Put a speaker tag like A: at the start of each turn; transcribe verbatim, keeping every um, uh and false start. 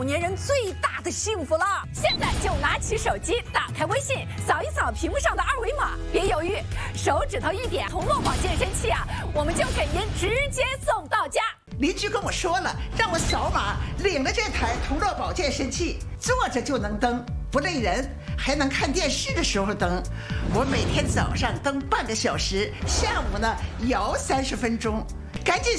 A: 老年人最大的幸福了。现在就拿起手机，打开微信，扫一扫屏幕上的二维码，别犹豫，手指头一点，同乐宝健身器啊，我们就给您直接送到家。
B: 邻居跟我说了，让我扫码领了这台同乐宝健身器，坐着就能蹬，不累人，还能看电视的时候蹬。我每天早上蹬半个小时，下午呢摇三十分钟。赶紧